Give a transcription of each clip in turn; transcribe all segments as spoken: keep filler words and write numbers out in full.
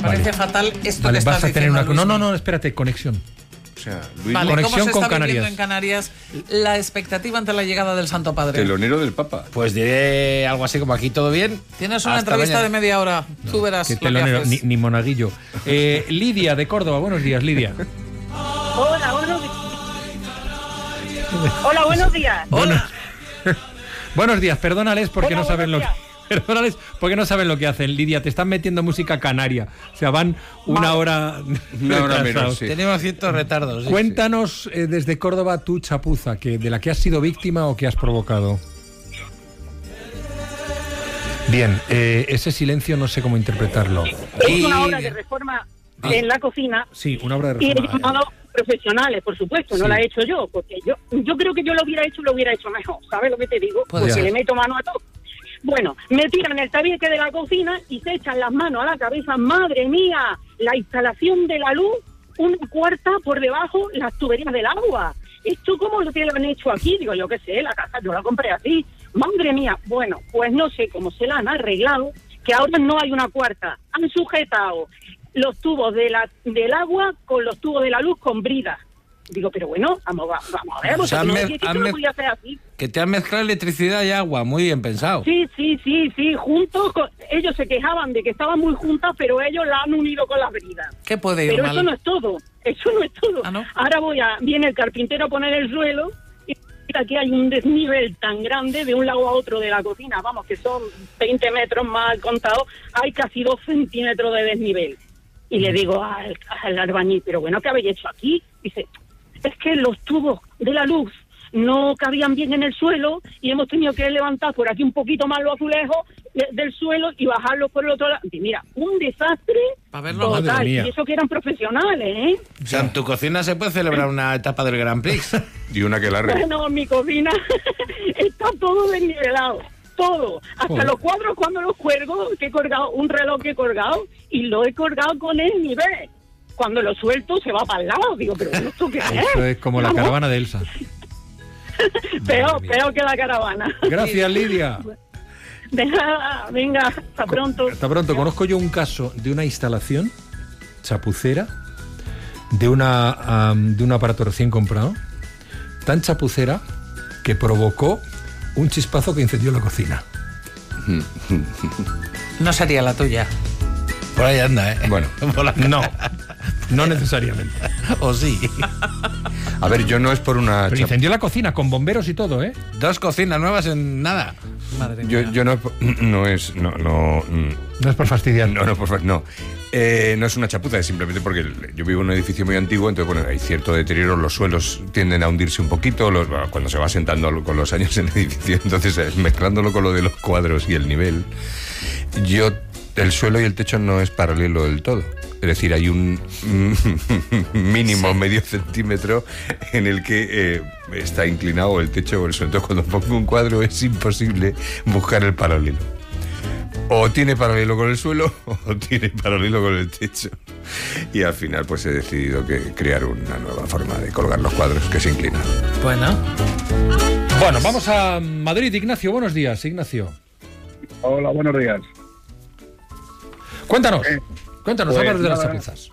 parece vale. fatal esto vale, que estás vas a tener diciendo, una... No, no, no, espérate, conexión. O sea, Luis, vale, conexión ¿cómo se con está Canarias. viviendo en Canarias la expectativa ante la llegada del Santo Padre? Telonero del Papa. Pues diré algo así como aquí todo bien. Tienes una Hasta entrevista mañana. de media hora. No, tú verás que lo telonero, que haces. Ni, ni monaguillo. Eh, Lidia, de Córdoba. Buenos días, Lidia. Hola, buenos días. Hola, buenos días. Hola. Buenos días, perdónales porque Hola, no saben lo que... días. Perdónales porque no saben lo que hacen, Lidia. Te están metiendo música canaria. O sea, van una hora... Una hora menos, sí. Tenemos ciertos retardos. Sí, Cuéntanos eh, desde Córdoba tu chapuza, que de la que has sido víctima o que has provocado. Bien, eh, ese silencio no sé cómo interpretarlo. Es una obra de reforma Ah. en la cocina Sí, una obra de y he reforma. llamado profesionales, por supuesto, no Sí. la he hecho yo, porque yo yo creo que yo lo hubiera hecho lo hubiera hecho mejor, ¿sabes lo que te digo? Puede Porque ser. le meto mano a todo. Bueno, me tiran el tabique de la cocina y se echan las manos a la cabeza. ¡Madre mía! La instalación de la luz, una cuarta por debajo, las tuberías del agua. ¿Esto cómo lo que lo han hecho aquí? Digo, yo qué sé, la casa yo la compré así. ¡Madre mía! Bueno, pues no sé cómo se la han arreglado, que ahora no hay una cuarta. Han sujetado los tubos de la, del agua con los tubos de la luz con bridas. Digo, pero bueno, vamos, vamos a ver, O sea, porque no me- decía que han esto no me- podía ser así. Que te han mezclado electricidad y agua, muy bien pensado. Sí, sí, sí, sí, juntos, con, ellos se quejaban de que estaban muy juntas, pero ellos la han unido con las bridas. ¿Qué puede ir Pero mal? eso no es todo, eso no es todo. ¿Ah, no? Ahora voy a, viene el carpintero a poner el suelo y aquí hay un desnivel tan grande de un lado a otro de la cocina, vamos, que son veinte metros mal contados, hay casi dos centímetros de desnivel. Y le digo al, al albañil, pero bueno, ¿qué habéis hecho aquí? Dice, es que los tubos de la luz no cabían bien en el suelo y hemos tenido que levantar por aquí un poquito más los azulejos de, del suelo y bajarlos por el otro lado. Y mira, un desastre Pa' verlo. Madre total. mía. Y eso que eran profesionales, ¿eh? O sea, en tu cocina se puede celebrar una etapa del Grand Prix. Y una que la re... Bueno, en mi cocina está todo desnivelado. Todo, hasta Joder. los cuadros cuando los cuelgo, que he colgado, un reloj que he colgado, y lo he colgado con el nivel. Cuando lo suelto se va para el lado, digo, pero ¿esto qué es? Eso es como la Vamos, caravana de Elsa. Peor, Madre mía. peor que la caravana. Gracias, Lidia. Venga, venga, hasta pronto. Hasta pronto. Conozco yo un caso de una instalación chapucera de una am, de un aparato recién comprado, tan chapucera que provocó un chispazo que incendió la cocina. No sería la tuya. Por ahí anda, ¿eh? Bueno, Por la- No, no necesariamente. O sí. a ver, yo no es por una... Pero chap- incendió la cocina con bomberos y todo, ¿eh? Dos cocinas nuevas en nada. Madre Yo, mía. yo no es... por- No es... No, no, mm, No es por fastidiar. no, no, por favor, no. Eh, no es una chapuza, es simplemente porque el- yo vivo en un edificio muy antiguo, entonces, bueno, hay cierto deterioro, los suelos tienden a hundirse un poquito, los, bueno, cuando se va sentando con los años en el edificio, entonces, eh, mezclándolo con lo de los cuadros y el nivel, yo... El suelo y el techo no es paralelo del todo. Es decir, hay un mínimo medio centímetro en el que eh, está inclinado el techo o el suelo. Entonces, cuando pongo un cuadro es imposible buscar el paralelo. O tiene paralelo con el suelo o tiene paralelo con el techo. Y al final pues he decidido que crear una nueva forma de colgar los cuadros que se inclinan. Bueno, Bueno, vamos a Madrid. Ignacio, buenos días, Ignacio. Hola, buenos días. Cuéntanos, Eh, cuéntanos, pues háblanos de las nada. chapuzas.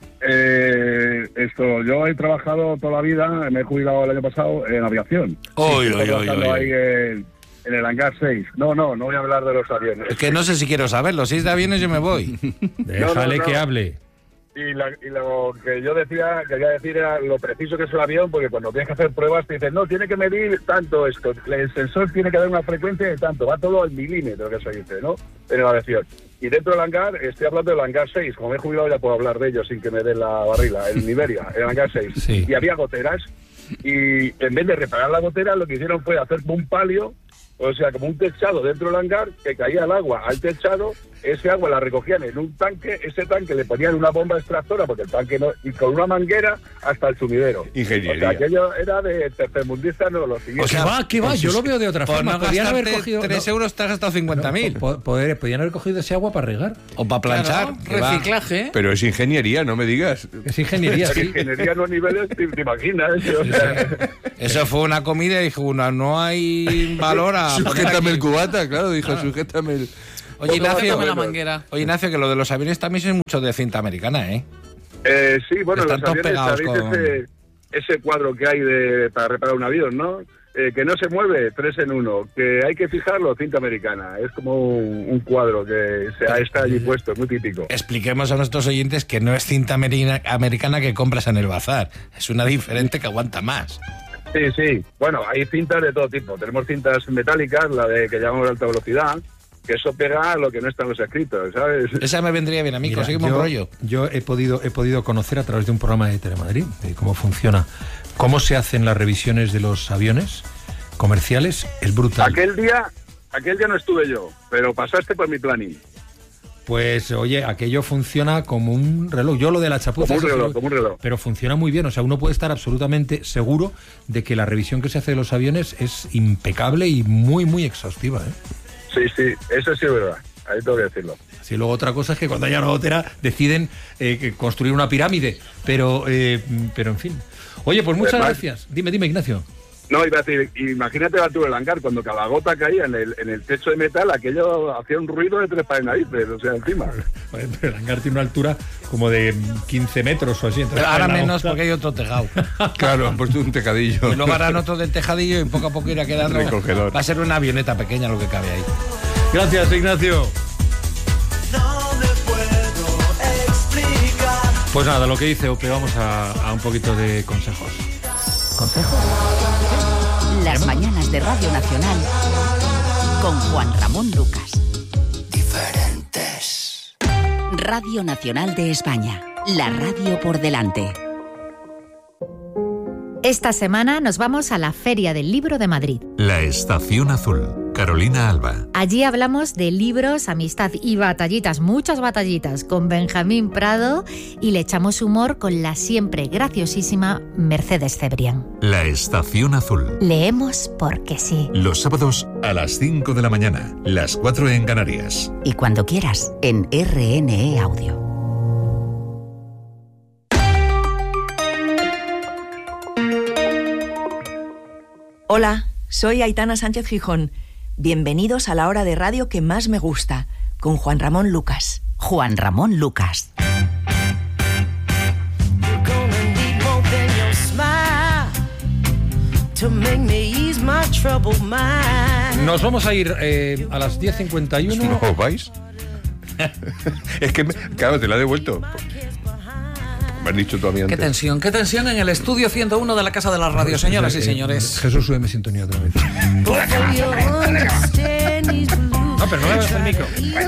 Eh, esto, yo he trabajado toda la vida, me he jubilado el año pasado en aviación. Uy, Estoy uy, uy, trabajando uy. ahí en, en el hangar seis. No, no, no voy a hablar de los aviones. Es que no sé si quiero saberlo. Si es de aviones, yo me voy. Déjale no, no. que hable. Y, la- y lo que yo decía, quería decir era lo preciso que es el avión, porque cuando tienes que hacer pruebas te dicen, no, tiene que medir tanto esto, el sensor tiene que dar una frecuencia de tanto, va todo al milímetro, que se dice, ¿no? En el aviación. Y dentro del hangar, estoy hablando del hangar seis, como me he jubilado ya puedo hablar de ello sin que me den la barrila, el Iberia, el hangar seis. Sí. Y había goteras, y en vez de reparar la gotera, lo que hicieron fue hacer un palio, o sea, como un techado dentro del hangar, que caía el agua al techado, ese agua la recogían en un tanque, ese tanque le ponían una bomba extractora, porque el tanque no, y con una manguera hasta el sumidero. Ingeniería. O sea, aquello era de tercermundista, no lo siguiente. O sea, ¿Qué va? ¿Qué va? pues Yo es- lo veo de otra por forma. no Podrían haber gastarte cogido... tres no, euros te has gastado cincuenta mil. no, po- poder- podrían haber cogido ese agua para regar. O para planchar. claro, que va. reciclaje. Pero es ingeniería, no me digas. Es ingeniería, Pero sí. ingeniería a los niveles, te, te imaginas. O sea, Eso fue una comida y dijo una, no hay valor a... Sujétame el aquí. cubata, claro, dijo, sujétame el... Oye, Ignacio, Con la manguera. oye, Ignacio, que lo de los aviones también es mucho de cinta americana, ¿eh? Eh, sí, bueno, Están los todos aviones, pegados ¿sabéis con- ese, ese cuadro que hay de, para reparar un avión, no? Eh, que no se mueve, tres en uno, que hay que fijarlo, cinta americana. Es como un, un cuadro que se, está allí puesto, es muy típico. Expliquemos a nuestros oyentes que no es cinta amerina- americana que compras en el bazar. Es una diferente que aguanta más. Sí, sí. Bueno, hay cintas de todo tipo. Tenemos cintas metálicas, la de que llamamos de alta velocidad, que eso pega a lo que no está en los escritos, ¿sabes? Esa me vendría bien a mí, Mira, conseguimos un yo, rollo. yo he podido he podido conocer a través de un programa de Telemadrid de cómo funciona, cómo se hacen las revisiones de los aviones comerciales. Es brutal. Aquel día, aquel día no estuve yo, pero pasaste por mi planning. Pues oye, aquello funciona como un reloj. Yo lo de la chapuza, Como un eso reloj, sí, como un reloj. pero funciona muy bien. O sea, uno puede estar absolutamente seguro de que la revisión que se hace de los aviones es impecable y muy, muy exhaustiva, ¿eh? Sí, sí, eso sí es verdad. Ahí tengo que decirlo. Sí, luego otra cosa es que cuando haya una gotera deciden eh, que construir una pirámide, pero, eh, pero en fin. Oye, pues muchas Además- gracias. Dime, dime, Ignacio. No, iba a decir, imagínate la Tour del Hangar, cuando cada gota caía en el, en el techo de metal, aquello hacía un ruido de tres pares de narices, o sea, encima. Joder, pero el hangar tiene una altura como de quince metros o así. entonces, Pero ahora la menos gota- porque hay otro tejado. Claro, han puesto un tecadillo. Y luego harán otro del tejadillo y poco a poco irá quedando. Recogedor. Va a ser una avioneta pequeña lo que cabe ahí. Gracias, Ignacio. Pues nada, lo que dice Ope, vamos a, a un poquito de consejos. Las mañanas de Radio Nacional con Juan Ramón Lucas. Diferentes. Radio Nacional de España. La radio por delante. Esta semana nos vamos a la Feria del Libro de Madrid. La Estación Azul. Carolina Alba. Allí hablamos de libros, amistad y batallitas, muchas batallitas, con Benjamín Prado y le echamos humor con la siempre graciosísima Mercedes Cebrián. La Estación Azul. Leemos porque sí. Los sábados a las cinco de la mañana, las cuatro en Canarias. Y cuando quieras, en R N E Audio. Hola, soy Aitana Sánchez Gijón. Bienvenidos a la hora de radio que más me gusta, con Juan Ramón Lucas. Juan Ramón Lucas. Nos vamos a ir eh, a las diez cincuenta y uno. ¿No vais? Es que, me- claro, te la he devuelto. Me has dicho tú a mí Qué antes. tensión, qué tensión en el estudio ciento uno de la Casa de la Radio, señoras y señores. Jesús, súbeme sintonía otra vez. No, pero no me hagas el micro.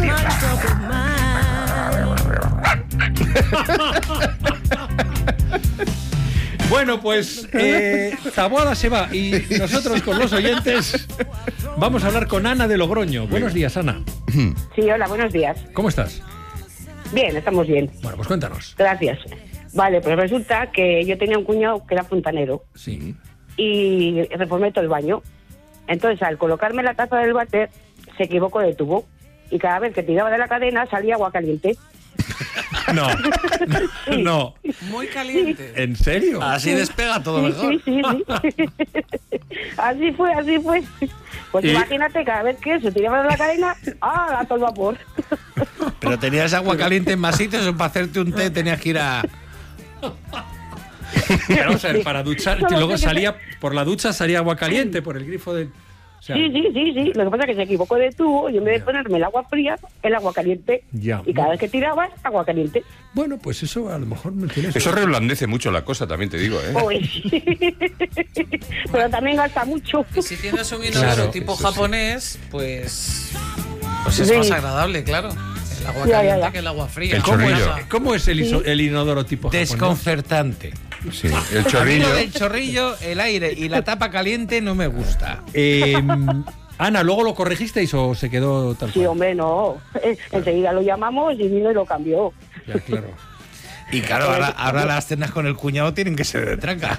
Bueno, pues eh, Taboada se va y nosotros con los oyentes vamos a hablar con Ana de Logroño. Buenos días, Ana. Sí, hola, buenos días. ¿Cómo estás? Bien, estamos bien. Bueno, pues cuéntanos. Gracias. Vale, pues resulta que yo tenía un cuñado que era fontanero Sí. y reformé todo el baño. Entonces, al colocarme la taza del váter, se equivocó de tubo y cada vez que tiraba de la cadena salía agua caliente. No, no. Muy caliente. ¿En serio? Así despega todo Sí, mejor. sí, sí, sí. Así fue, así fue. Pues Y- imagínate, cada vez que se tiraba de la cadena, ¡ah, a todo vapor! Pero tenías agua caliente en más sitios o para hacerte un té tenías que ir a... Pero, o sea, para duchar, Solo que luego sé que- salía, por la ducha salía agua caliente, por el grifo del... O sea, Sí, sí, sí, sí. Lo que pasa es que se equivocó de tubo y en vez de ponerme el agua fría, el agua caliente. Ya. Y cada vez que tirabas, agua caliente. Bueno, pues eso a lo mejor no tiene... Eso reblandece mucho la cosa, también te digo, ¿eh? Uy. Pero también gasta mucho. Y si tienes un inodoro Claro, tipo eso sí. japonés, pues, pues es Sí. más agradable, claro. El agua Ya, ya, caliente ya. que el agua fría. El ¿Cómo es, chorrillo. cómo es el, iso- el inodoro tipo japonés? Desconcertante. Sí, el A mí chorrillo. lo del chorrillo, el aire y la tapa caliente no me gusta. Eh, Ana, ¿luego lo corrigisteis o se quedó tal Sí, cual? hombre, no. Eh, Enseguida lo llamamos y vino y lo cambió. Ya, claro. Y claro, ahora, ahora las cenas con el cuñado tienen que ser de tranca.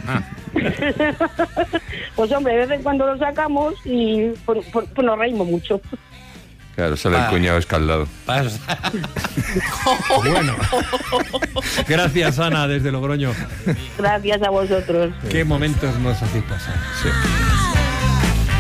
Pues hombre, de vez en cuando lo sacamos y pues, pues- pues nos reímos mucho. Claro, sale el Ah. cuñado escaldado. Pasa. Bueno. Gracias, Ana, desde Logroño. Gracias a vosotros. Qué momentos nos hacéis pasar.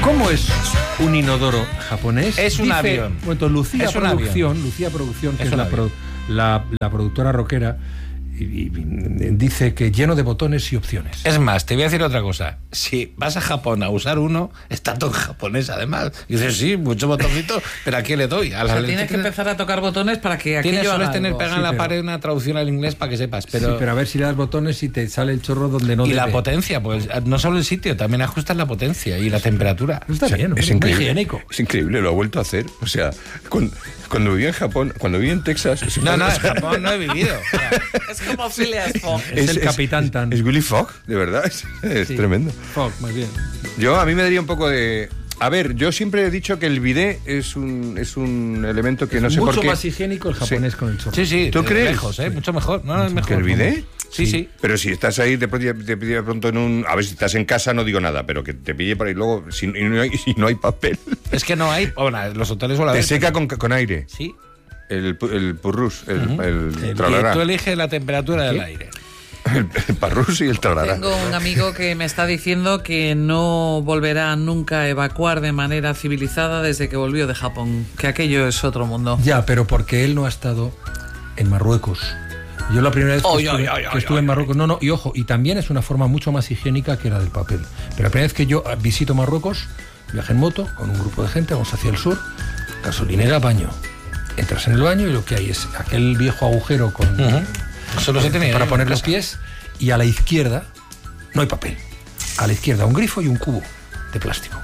¿Cómo es un inodoro japonés? Es un Dice, avión. Bueno, Lucía Es un Producción, avión. Lucía Producción, que Es es, un la, avión. pro- la, la productora rockera, y, y- y dice que lleno de botones y opciones. Es más, te voy a decir otra cosa. Si vas a Japón a usar uno, está todo en japonés además. Y dices, sí, muchos botoncitos, pero ¿a qué le doy? A O la sea, le- tienes que empezar a tocar botones para que aquello Tienes, sueles haga tener algo. pegada Sí, en la pero- pared una traducción al inglés para que sepas. Pero, Sí, pero a ver si le das botones y te sale el chorro donde no y la debe. potencia, pues no solo el sitio, también ajustas la potencia y la temperatura. Está O sea, bien, es muy increíble. higiénico. Es increíble, lo ha vuelto a hacer. O sea, cuando, cuando viví en Japón, cuando viví en Texas... ese No, padre- no, o en sea, Japón no he vivido. O sea, Es como Phileas Fogg. Es el Capitán Tan. Es Willy Fogg, de verdad, es, es Sí. tremendo. Fogg, más bien. Yo, a mí me daría un poco de... A ver, yo siempre he dicho que el bidet es un, es un elemento que no sé Mucho por qué... más higiénico el japonés con el chorro. sí, sí, ¿Tú de crees? lejos, ¿eh? Mucho mejor. No, es mejor. ¿Que el bidet? Sí, sí. Pero si estás ahí, te pilla te pilla de pronto en un... A ver, si estás en casa no digo nada, pero que te pille por ahí luego, si, y no, hay, si no hay papel, Es que no hay. Bueno, los hoteles suelen te haber. seca con, con aire. Sí. El, pu- el purrús, el, el, Y tralará. tú eliges la temperatura del aire. El, el parrús y el tralará. Tengo un amigo que me está diciendo que no volverá nunca a evacuar de manera civilizada desde que volvió de Japón, que aquello es otro mundo. Ya, pero porque él no ha estado en Marruecos. Yo la primera vez que Ay, estuve, ay, ay, que estuve ay, en Marruecos, no, no, y ojo, y también es una forma mucho más higiénica que la del papel. Pero la primera vez que yo visito Marruecos, viajé en moto con un grupo de gente, vamos hacia el sur, gasolinera, baño. Entras en el baño y lo que hay es aquel viejo agujero con, Solo se tenía para ahí poner en los casa. pies, y a la izquierda no hay papel. A la izquierda un grifo y un cubo de plástico.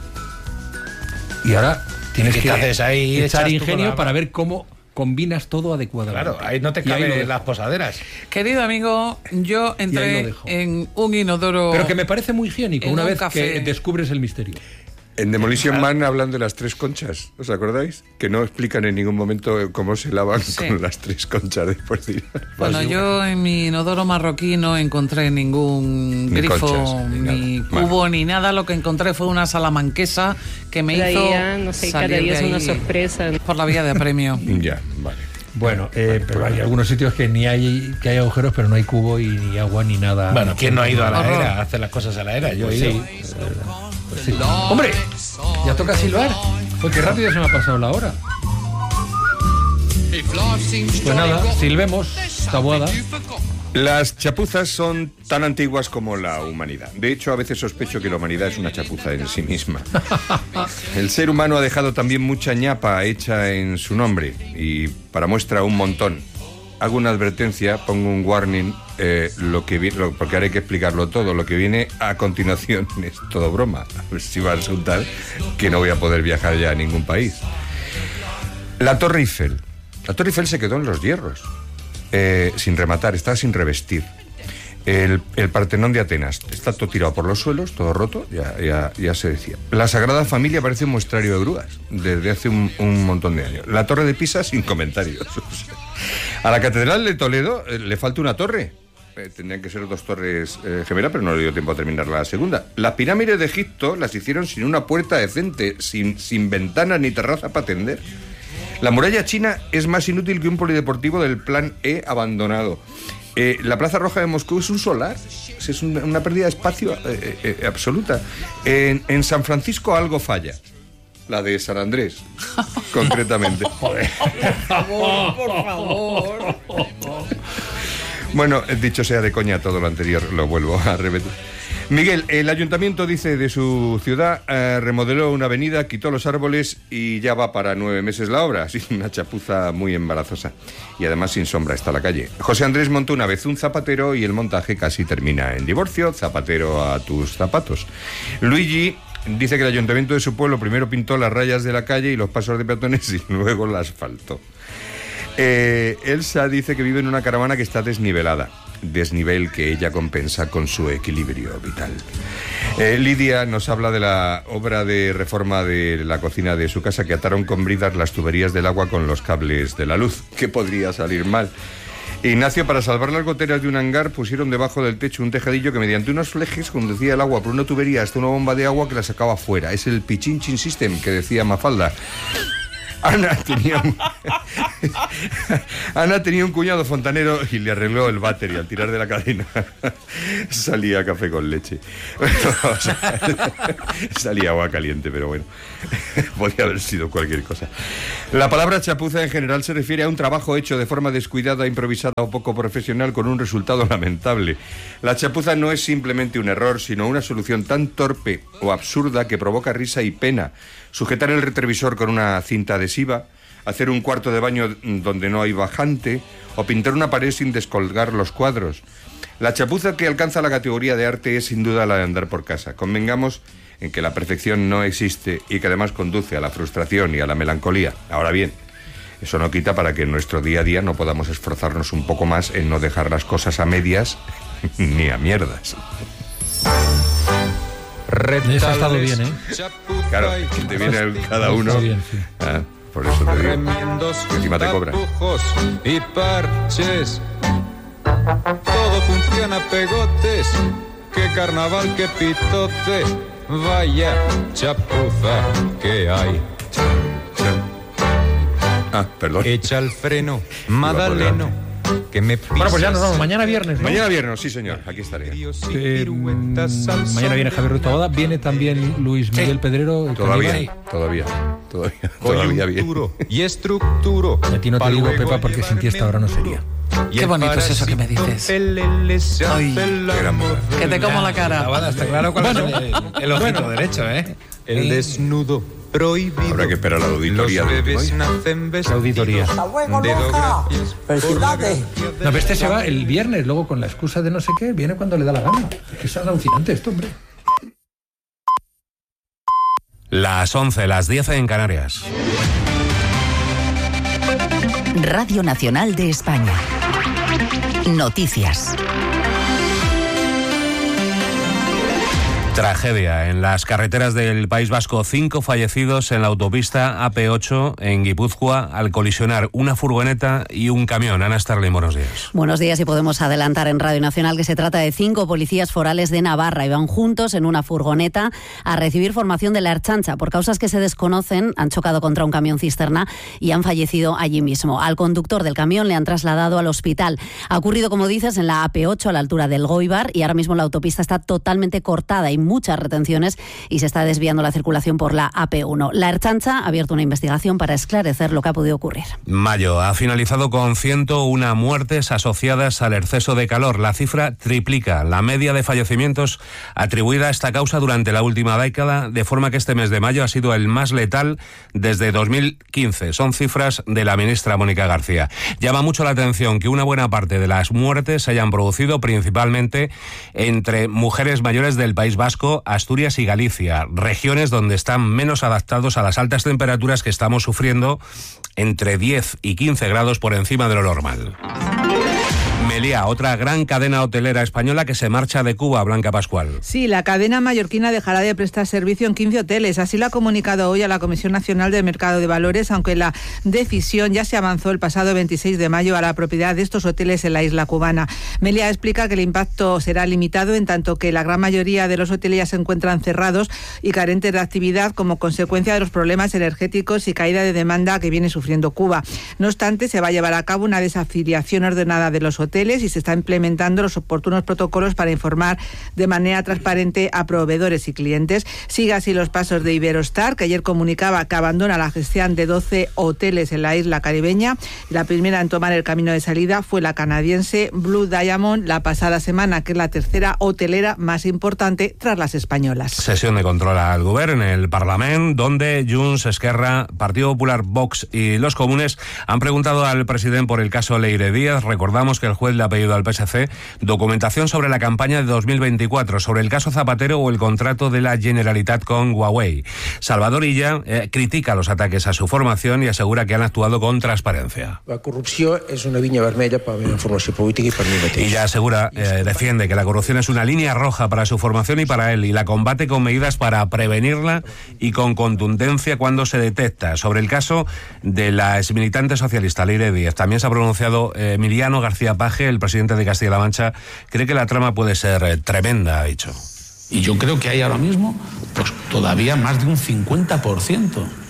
Y ahora tienes ¿Y qué que te haces ahí? echar Echas tú ingenio con la- para ver cómo combinas todo adecuadamente. Claro, ahí no te Y ahí lo caben dejo. las posaderas. Querido amigo, yo Y ahí entré lo dejo. en un inodoro... Pero que me parece muy higiénico en una un vez café. que descubres el misterio. En Demolition Man hablan de las tres conchas, ¿os acordáis? Que no explican en ningún momento cómo se lavan Sí. con las tres conchas después de ir al Bueno, baño. yo en mi inodoro marroquí no encontré ningún Ni grifo, conchas, ni ni, nada. cubo, Vale. ni nada. Lo que encontré fue una salamanquesa que me hizo Traía, no sé, cada salir día de es una ahí sorpresa. por la vía de apremio. Ya, vale. Bueno, eh, pero hay algunos sitios que ni hay que hay agujeros, pero no hay cubo y ni agua ni nada. Bueno, ¿quién no ha ido a la Horror. era a hacer las cosas a la era? Yo he Pues ido. sí. Pues sí. ¡Hombre! Ya toca silbar. Pues qué rápido se me ha pasado la hora. Pues nada, silbemos, tabuada. Las chapuzas son tan antiguas como la humanidad. De hecho, a veces sospecho que la humanidad es una chapuza en sí misma. El ser humano ha dejado también mucha ñapa hecha en su nombre y para muestra un montón. Hago una advertencia, pongo un warning, eh, lo que vi- lo- porque ahora hay que explicarlo todo. Lo que viene a continuación es todo broma. A ver si va a resultar que no voy a poder viajar ya a ningún país. La Torre Eiffel. La Torre Eiffel se quedó en los hierros. Eh, sin rematar, está sin revestir. El, el Partenón de Atenas está todo tirado por los suelos, todo roto, ya, ya, ya se decía. La Sagrada Familia parece un muestrario de grúas desde hace un, un montón de años. La Torre de Pisa sin comentarios. A la Catedral de Toledo eh, le falta una torre. Eh, tendrían que ser dos torres eh, gemelas, pero no le dio tiempo a terminar la segunda. Las pirámides de Egipto las hicieron sin una puerta decente, sin, sin ventanas ni terraza para atender. La muralla china es más inútil que un polideportivo del plan E abandonado. Eh, la Plaza Roja de Moscú es un solar, es una, una pérdida de espacio eh, eh, absoluta. En, en San Francisco algo falla. La de San Andrés, concretamente. Joder. Por favor, por favor. Bueno, dicho sea de coña todo lo anterior, lo vuelvo a repetir. Miguel, el ayuntamiento dice de su ciudad, eh, remodeló una avenida, quitó los árboles y ya va para nueve meses la obra. Así, una chapuza muy embarazosa. Y además sin sombra está la calle. José Andrés montó una vez un zapatero y el montaje casi termina en divorcio. Zapatero a tus zapatos. Luigi dice que el ayuntamiento de su pueblo primero pintó las rayas de la calle y los pasos de peatones y luego la asfaltó. Eh, Elsa dice que vive en una caravana que está desnivelada, desnivel que ella compensa con su equilibrio vital. Eh, Lidia nos habla de la obra de reforma de la cocina de su casa, que ataron con bridas las tuberías del agua con los cables de la luz. ¿Qué podría salir mal? Ignacio, para salvar las goteras de un hangar, pusieron debajo del techo un tejadillo que mediante unos flejes conducía el agua por una tubería hasta una bomba de agua que la sacaba fuera. Es el Pichinchin System que decía Mafalda. Ana tenía un... Ana tenía un cuñado fontanero y le arregló el váter y al tirar de la cadena salía café con leche. Bueno, o sea, salía agua caliente, pero bueno, podía haber sido cualquier cosa. La palabra chapuza en general se refiere a un trabajo hecho de forma descuidada, improvisada o poco profesional con un resultado lamentable. La chapuza no es simplemente un error, sino una solución tan torpe o absurda que provoca risa y pena. Sujetar el retrovisor con una cinta adhesiva, hacer un cuarto de baño donde no hay bajante o pintar una pared sin descolgar los cuadros. La chapuza que alcanza la categoría de arte es sin duda la de andar por casa. Convengamos en que la perfección no existe y que además conduce a la frustración y a la melancolía. Ahora bien, eso no quita para que en nuestro día a día no podamos esforzarnos un poco más en no dejar las cosas a medias ni a mierdas. Eso ha estado bien, ¿eh? Claro, que te viene el, cada uno. Bien, sí. Ah, por eso te digo. Que encima te cobran. Y parches. Todo funciona pegotes. Qué carnaval, qué pitote. Vaya chapuza que hay. Ah, perdón. Echa el freno, Madaleno. Que me bueno, pues ya nos vamos. Mañana viernes, ¿no? Mañana viernes, sí, señor. Aquí estaré. Eh, mañana viene Javier Ruiz Taboada. Viene también Luis Miguel sí. Pedrero. Todavía, todavía, todavía, todavía bien. Y estructuro. A ti no te digo, Pepa, porque sin ti esta hora no sería. Qué bonito es eso que me dices. Ay, que te como la cara. Taboada, está claro cuál bueno, es el, el ojito bueno. derecho, ¿eh? El desnudo. Prohibido. Habrá que esperar a la auditoría. Los bebés nacen la auditoría. Felicidades. No, pero este se va el viernes, luego con la excusa de no sé qué, viene cuando le da la gana. Es que es alucinante esto, hombre. Las once, las diez en Canarias. Radio Nacional de España. Noticias. Tragedia en las carreteras del País Vasco. Cinco fallecidos en la autopista A P ocho en Guipúzcoa al colisionar una furgoneta y un camión. Ana Starling, buenos días. Buenos días, y podemos adelantar en Radio Nacional que se trata de cinco policías forales de Navarra. Iban juntos en una furgoneta a recibir formación de la Ertzaintza. Por causas que se desconocen, han chocado contra un camión cisterna y han fallecido allí mismo. Al conductor del camión le han trasladado al hospital. Ha ocurrido, como dices, en la A P ocho a la altura del Goibar, y ahora mismo la autopista está totalmente cortada y muchas retenciones y se está desviando la circulación por la A P uno. La Ertzaintza ha abierto una investigación para esclarecer lo que ha podido ocurrir. Mayo ha finalizado con ciento una muertes asociadas al exceso de calor. La cifra triplica la media de fallecimientos atribuida a esta causa durante la última década, de forma que este mes de mayo ha sido el más letal desde dos mil quince. Son cifras de la ministra Mónica García. Llama mucho la atención que una buena parte de las muertes se hayan producido principalmente entre mujeres mayores del País Vasco, Asturias y Galicia, regiones donde están menos adaptados a las altas temperaturas que estamos sufriendo, entre diez y quince grados por encima de lo normal. Meliá, otra gran cadena hotelera española que se marcha de Cuba. Blanca Pascual. Sí, la cadena mallorquina dejará de prestar servicio en quince hoteles. Así lo ha comunicado hoy a la Comisión Nacional del Mercado de Valores, aunque la decisión ya se avanzó el pasado veintiséis de mayo a la propiedad de estos hoteles en la isla cubana. Meliá explica que el impacto será limitado, en tanto que la gran mayoría de los hoteles ya se encuentran cerrados y carentes de actividad como consecuencia de los problemas energéticos y caída de demanda que viene sufriendo Cuba. No obstante, se va a llevar a cabo una desafiliación ordenada de los hoteles y se están implementando los oportunos protocolos para informar de manera transparente a proveedores y clientes. Sigue así los pasos de Iberostar, que ayer comunicaba que abandona la gestión de doce hoteles en la isla caribeña. La primera en tomar el camino de salida fue la canadiense Blue Diamond la pasada semana, que es la tercera hotelera más importante tras las españolas. Sesión de control al Govern en el Parlamento, donde Junts, Esquerra, Partido Popular, Vox y los comunes han preguntado al presidente por el caso Leire Díaz. Recordamos que el juez le ha pedido al P S C documentación sobre la campaña de dos mil veinticuatro, sobre el caso Zapatero o el contrato de la Generalitat con Huawei. Salvador Illa eh, critica los ataques a su formación y asegura que han actuado con transparencia. La corrupción es una viña vermella para la formación política y para mí mateix. Illa asegura, eh, defiende que la corrupción es una línea roja para su formación y para él, y la combate con medidas para prevenirla y con contundencia cuando se detecta. Sobre el caso de la exmilitante socialista Leire Díaz, también se ha pronunciado eh, Emiliano García Paje, el presidente de Castilla-La Mancha. Cree que la trama puede ser eh, tremenda, ha dicho. Y yo creo que hay ahora mismo pues todavía más de un cincuenta por ciento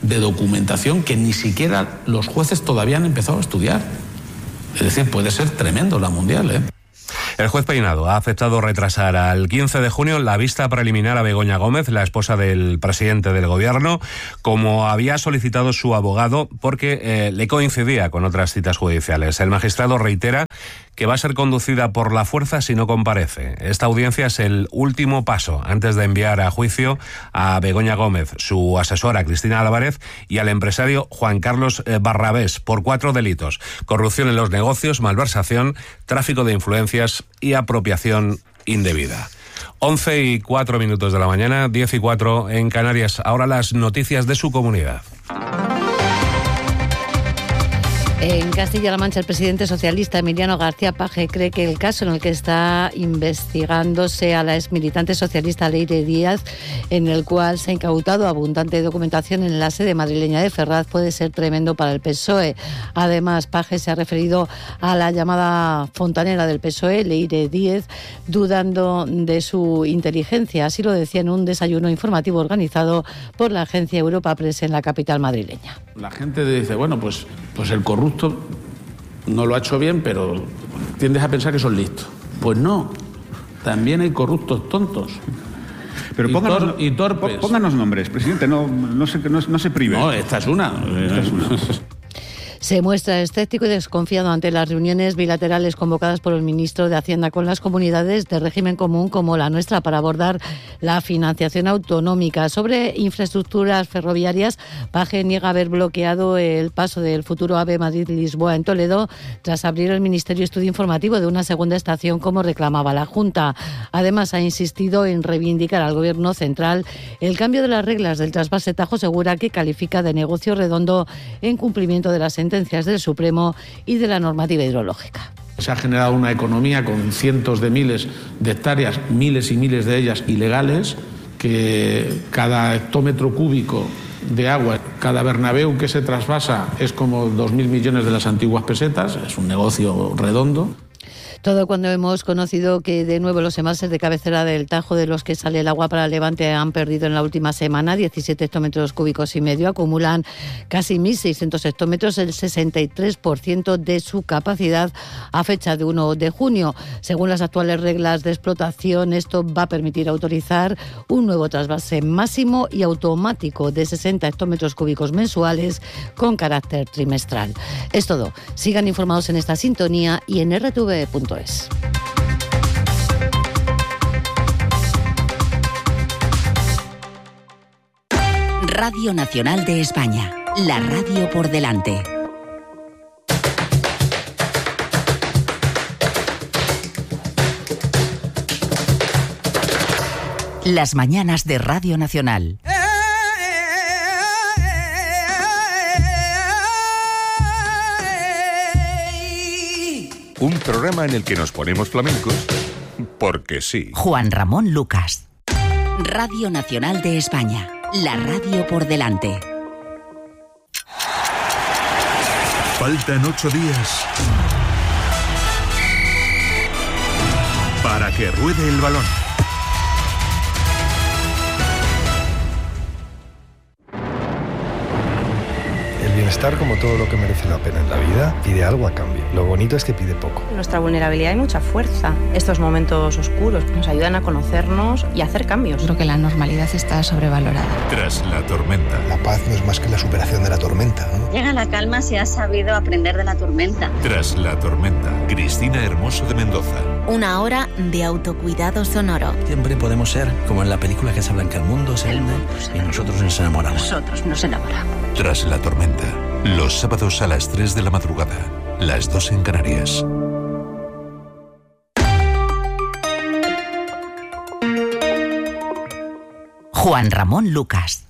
de documentación que ni siquiera los jueces todavía han empezado a estudiar. Es decir, puede ser tremendo la Mundial, ¿eh? El juez Peinado ha aceptado retrasar al quince de junio la vista preliminar a Begoña Gómez, la esposa del presidente del gobierno, como había solicitado su abogado, porque eh, le coincidía con otras citas judiciales. El magistrado reitera que va a ser conducida por la fuerza si no comparece. Esta audiencia es el último paso antes de enviar a juicio a Begoña Gómez, su asesora Cristina Álvarez y al empresario Juan Carlos Barrabés por cuatro delitos: corrupción en los negocios, malversación, tráfico de influencias y apropiación indebida. once y cuatro minutos de la mañana, diez y cuatro en Canarias. Ahora las noticias de su comunidad. En Castilla-La Mancha, el presidente socialista Emiliano García Paje cree que el caso en el que está investigándose a la exmilitante socialista Leire Díaz, en el cual se ha incautado abundante documentación en la sede madrileña de Ferraz, puede ser tremendo para el P S O E. Además, Paje se ha referido a la llamada fontanera del P S O E, Leire Díaz, dudando de su inteligencia. Así lo decía en un desayuno informativo organizado por la agencia Europa Press en la capital madrileña. La gente dice, bueno, pues, pues el corrupto no lo ha hecho bien, pero tiendes a pensar que son listos. Pues no, también hay corruptos tontos. Pero y, pónganos, tor y torpes. Pónganos nombres, presidente, no, no, se, no, no se prive. No, esta es una. Esta es una. Se muestra escéptico y desconfiado ante las reuniones bilaterales convocadas por el ministro de Hacienda con las comunidades de régimen común como la nuestra para abordar la financiación autonómica. Sobre infraestructuras ferroviarias, Paje niega haber bloqueado el paso del futuro AVE Madrid-Lisboa en Toledo tras abrir el Ministerio estudio informativo de una segunda estación como reclamaba la Junta. Además, ha insistido en reivindicar al Gobierno central el cambio de las reglas del trasvase Tajo Segura, que califica de negocio redondo en cumplimiento de la sentencia del Supremo y de la normativa hidrológica. Se ha generado una economía con cientos de miles de hectáreas, miles y miles de ellas ilegales, que cada hectómetro cúbico de agua, cada Bernabéu que se trasvasa es como dos mil millones de las antiguas pesetas, es un negocio redondo. Todo cuando hemos conocido que de nuevo los embalses de cabecera del Tajo, de los que sale el agua para el Levante, han perdido en la última semana diecisiete hectómetros cúbicos y medio, acumulan casi mil seiscientos hectómetros, el sesenta y tres por ciento de su capacidad a fecha de uno de junio. Según las actuales reglas de explotación, esto va a permitir autorizar un nuevo trasvase máximo y automático de sesenta hectómetros cúbicos mensuales con carácter trimestral. Es todo. Sigan informados en esta sintonía y en r t v punto es. Radio Nacional de España, la radio por delante. Las mañanas de Radio Nacional. Un programa en el que nos ponemos flamencos porque sí. Juan Ramón Lucas. Radio Nacional de España, la radio por delante. Faltan ocho días para que ruede el balón. Bienestar, como todo lo que merece la pena en la vida, pide algo a cambio. Lo bonito es que pide poco. En nuestra vulnerabilidad hay mucha fuerza. Estos momentos oscuros nos ayudan a conocernos y a hacer cambios. Creo que la normalidad está sobrevalorada. Tras la tormenta. La paz no es más que la superación de la tormenta, ¿no? Llega la calma si has sabido aprender de la tormenta. Tras la tormenta. Cristina Hermoso de Mendoza. Una hora de autocuidado sonoro. Siempre podemos ser como en la película que se habla en que el mundo se hunde y nosotros nos enamoramos. Nosotros nos enamoramos. Tras la tormenta. Los sábados a las tres de la madrugada. Las dos en Canarias. Juan Ramón Lucas.